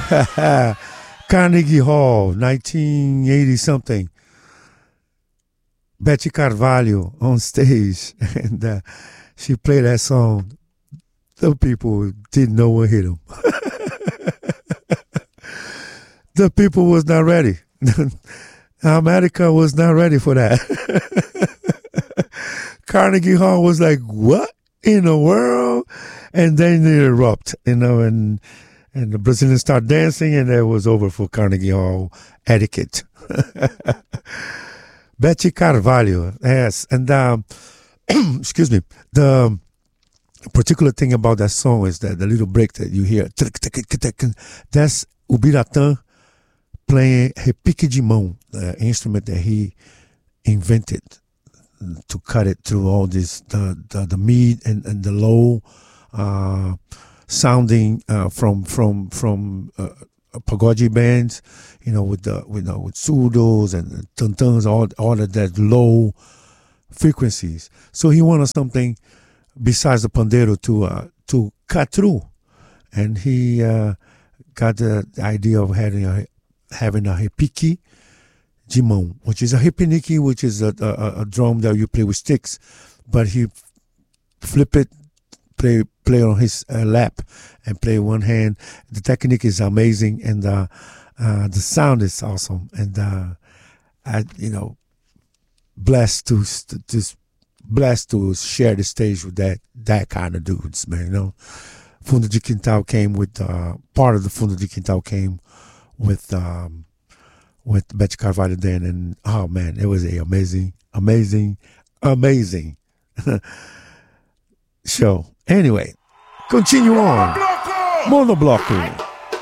Carnegie Hall, 1980 something. Betty Carvalho on stage, and she played that song. The people didn't know what hit them. The people was not ready. America was not ready for that. Carnegie Hall was like, what in the world? And then they erupt, and the Brazilians start dancing, and it was over for Carnegie Hall etiquette. Betty Carvalho, yes. And excuse me, the particular thing about that song is that the little break that you hear, that's Ubiratã playing repique de mão, the instrument that he invented to cut it through all this, the mid and the low sounding from pagode bands, with surdos and tantans, all of that low frequencies. So he wanted something besides the pandeiro to cut through, and he got the idea of having a repique de mão, which is a repinique, which is a drum that you play with sticks, but he flip it, play on his lap and play one hand. The technique is amazing, and the sound is awesome, and I blessed to share the stage with that kind of dudes, man. Fundo de Quintal came with part of the Fundo de Quintal came with Betty Carvalho then, and oh man, it was a amazing show. Anyway, continue on. Monobloco.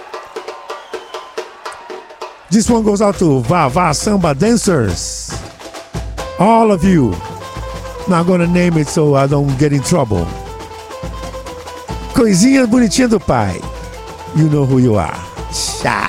This one goes out to Vavá Samba dancers. All of you. Not gonna name it so I don't get in trouble. Coisinha bonitinha do pai. You know who you are. Tchau.